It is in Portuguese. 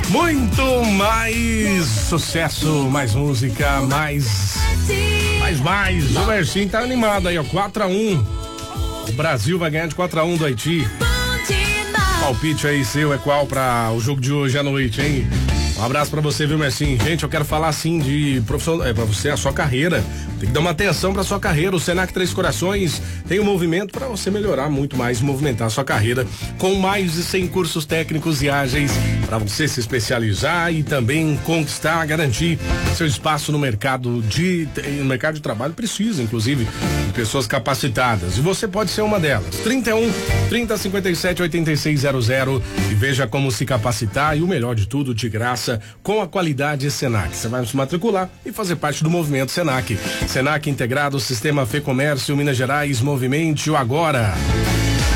Muito mais sucesso, mais música, mais. O Mercinho tá animado aí, ó. 4-1. O Brasil vai ganhar de 4-1 do Haiti. Palpite aí seu é qual pra o jogo de hoje à noite, hein? Um abraço pra você, viu, Mercinho? Gente, eu quero falar assim de profissional, pra você, a sua carreira. Tem que dar uma atenção pra sua carreira. O Senac Três Corações tem um movimento pra você melhorar muito mais, movimentar a sua carreira com mais de 100 cursos técnicos e ágeis pra você se especializar e também conquistar, garantir seu espaço no mercado de trabalho. Precisa, inclusive, de pessoas capacitadas. E você pode ser uma delas. 31 30 57 8600 e veja como se capacitar e o melhor de tudo, de graça, com a qualidade Senac. Você vai se matricular e fazer parte do movimento Senac. Senac integrado, Sistema Fê Comércio, Minas Gerais, movimente o agora.